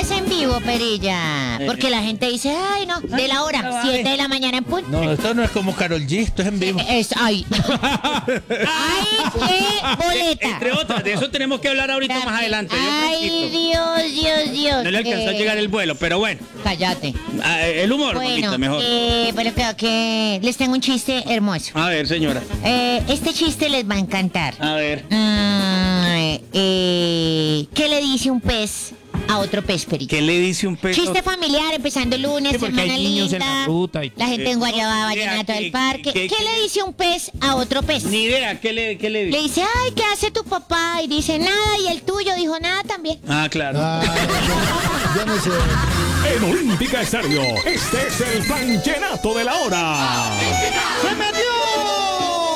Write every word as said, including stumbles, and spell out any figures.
es en vivo, Perilla. Porque la gente dice, ay, no, de la hora, siete de la mañana en punto. No, esto no es como Karol G, esto es en vivo. Es, ay. Ay, qué boleta. Entre otras, de eso tenemos que hablar ahorita También. más adelante. yo Ay, tranquilo. Dios, Dios, Dios. No le alcanzó a Eh, llegar el vuelo, pero bueno. Cállate. Ah, el humor, Bueno, mamita, mejor. eh, pero creo que les tengo un chiste hermoso. A ver, señora. Eh, este chiste les va a encantar. A ver. Mm, eh, ¿Qué le dice un pez a otro pez, Perito? ¿Qué le dice un pez? Chiste familiar, empezando el lunes, Sí, porque semana hay niños en linda. la ruta y- La gente en Guayababa, Eh, Vallenato ¿qué- del Parque. qué- ¿Qué, qué- le dice un pez a otro pez? Ni idea, ¿qué le, qué le Le dice? dice, ay, ¿qué hace tu papá? Y dice, nada, y el tuyo dijo, nada también. Ah, claro. Ah, yo, yo no sé. En Olímpica Estéreo, este es el Vallenato de la Hora. ¡Se metió!